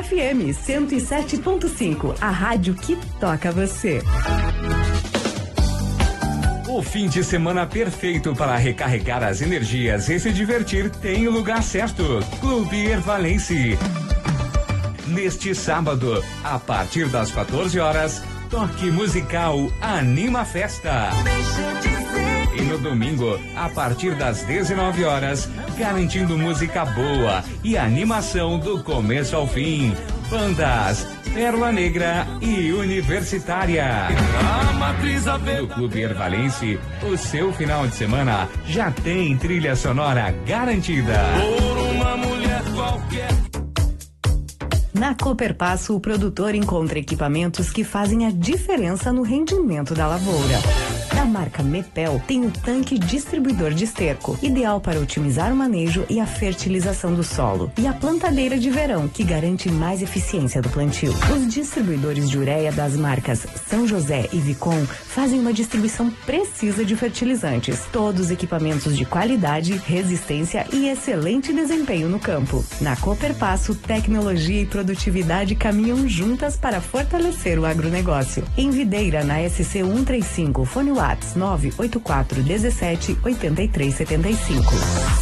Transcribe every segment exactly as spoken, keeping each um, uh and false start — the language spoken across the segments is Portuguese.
F M cento e sete ponto cinco, a rádio que toca você. O fim de semana perfeito para recarregar as energias e se divertir tem o lugar certo. Clube Ervalense. Neste sábado, a partir das quatorze horas, toque musical Anima a Festa. E no domingo, a partir das dezenove horas, garantindo música boa e animação do começo ao fim. Bandas Pérola Negra e Universitária. No Clube Ervalense, o seu final de semana já tem trilha sonora garantida. Por uma mulher qualquer. Na Cooperpasso, o produtor encontra equipamentos que fazem a diferença no rendimento da lavoura. Da marca Mepel, tem o tanque distribuidor de esterco, ideal para otimizar o manejo e a fertilização do solo. E a plantadeira de verão, que garante mais eficiência do plantio. Os distribuidores de ureia das marcas São José e Vicom fazem uma distribuição precisa de fertilizantes. Todos equipamentos de qualidade, resistência e excelente desempenho no campo. Na Cooperpasso, tecnologia e produtividade caminham juntas para fortalecer o agronegócio. Em Videira, na S C cento e trinta e cinco, fone WhatsApp nove oito quatro um sete oito três sete cinco.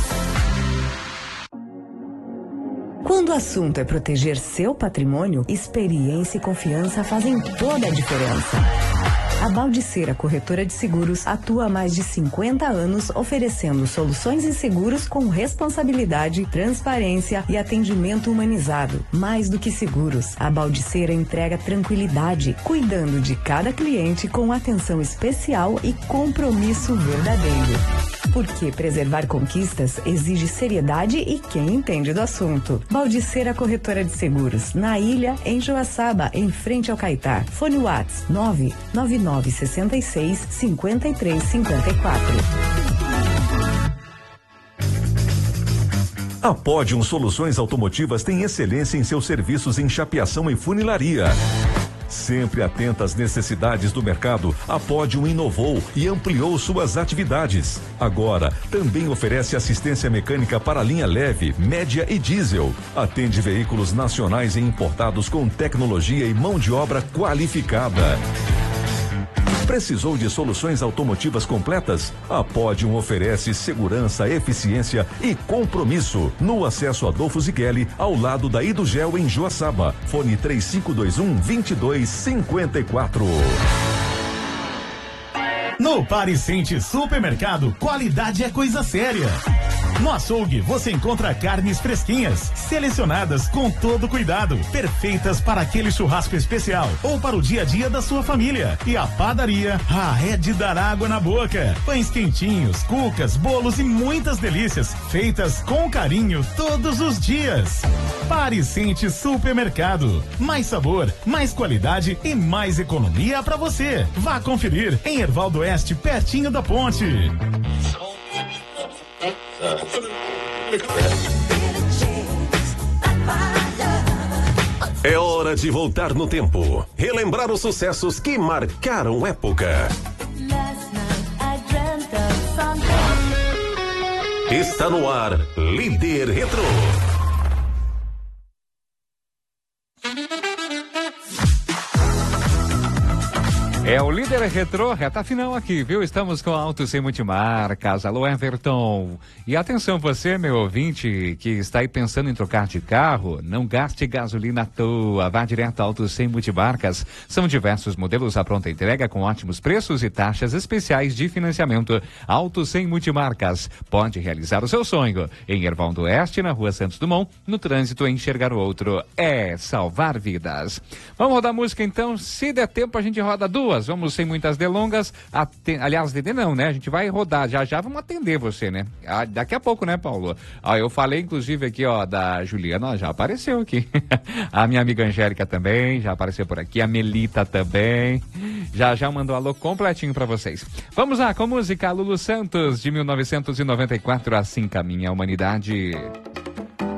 Quando o assunto é proteger seu patrimônio, experiência e confiança fazem toda a diferença. A Baldiceira Corretora de Seguros atua há mais de cinquenta anos oferecendo soluções em seguros com responsabilidade, transparência e atendimento humanizado. Mais do que seguros, a Baldiceira entrega tranquilidade, cuidando de cada cliente com atenção especial e compromisso verdadeiro. Porque preservar conquistas exige seriedade e quem entende do assunto. Baldiceira Corretora de Seguros, na Ilha, em Joaçaba, em frente ao Caetá. Fone WhatsApp nove nove nove seis seis cinco três cinco quatro. A Podium Soluções Automotivas tem excelência em seus serviços em chapeação e funilaria. Sempre atenta às necessidades do mercado, a Podium inovou e ampliou suas atividades. Agora, também oferece assistência mecânica para linha leve, média e diesel. Atende veículos nacionais e importados com tecnologia e mão de obra qualificada. Precisou de soluções automotivas completas? A Podium oferece segurança, eficiência e compromisso. No acesso Adolfo Zighelli, ao lado da Idugel em Joaçaba. Fone três cinco dois um, dois dois cinco quatro. No Pariscente Supermercado, qualidade é coisa séria. No açougue você encontra carnes fresquinhas, selecionadas com todo cuidado, perfeitas para aquele churrasco especial ou para o dia a dia da sua família. E a padaria, ah, é de dar água na boca. Pães quentinhos, cucas, bolos e muitas delícias, feitas com carinho todos os dias. Pariscente Supermercado, mais sabor, mais qualidade e mais economia para você. Vá conferir em Herval do Oeste, pertinho da ponte. É hora de voltar no tempo, relembrar os sucessos que marcaram época. Está no ar, Líder Retro. É o Líder Retrô, reta final aqui, viu? Estamos com Auto Sem Multimarcas. Alô, Everton. E atenção, você, meu ouvinte, que está aí pensando em trocar de carro, não gaste gasolina à toa. Vá direto a Auto Sem Multimarcas. São diversos modelos à pronta entrega com ótimos preços e taxas especiais de financiamento. Auto Sem Multimarcas. Pode realizar o seu sonho. Em Herval do Oeste, na Rua Santos Dumont, no trânsito, enxergar o outro é salvar vidas. Vamos rodar música então? Se der tempo, a gente roda duas. Vamos sem muitas delongas. Aten... Aliás, atender não, né? A gente vai rodar. Já já vamos atender você, né? Ah, daqui a pouco, né, Paulo? Ah, eu falei, inclusive, aqui, ó, da Juliana, ó, já apareceu aqui. A minha amiga Angélica também, já apareceu por aqui. A Melita também. Já já mandou alô completinho pra vocês. Vamos lá, com música Lulu Santos, de mil novecentos e noventa e quatro, Assim Caminha a Humanidade.